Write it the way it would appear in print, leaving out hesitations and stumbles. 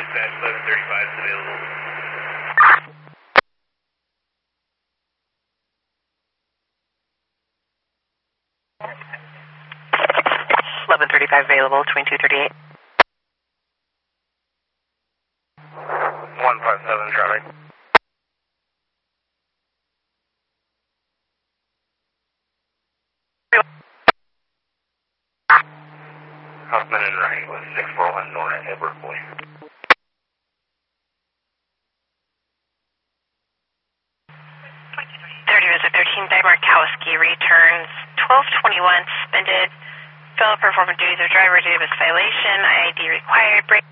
Dispatch 1135 is available. 1135 available, 2238. 157 Charlie. Huffman and Wright with 641 Nora Edward Boy. 13 by Markowski returns 1221 suspended. Failed to perform duties of driver due to this violation. IID required. Break.